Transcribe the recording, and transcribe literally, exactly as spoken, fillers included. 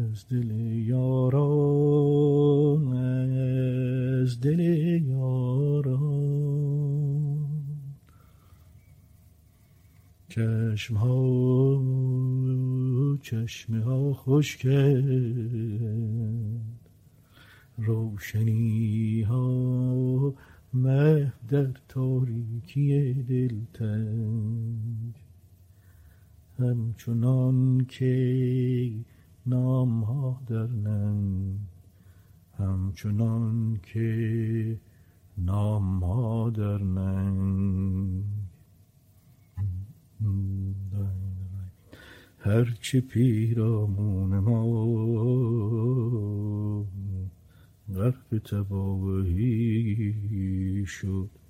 از دل یاران، از دل یاران. چشم ها چشم ها خوش کرد، روشنی ها مه در تاریکی دلتنگ. همچنان که نام ها در ننگ، همچنان که نام ها در ننگ. هرچه پیرامون ما غرق تباهی شد،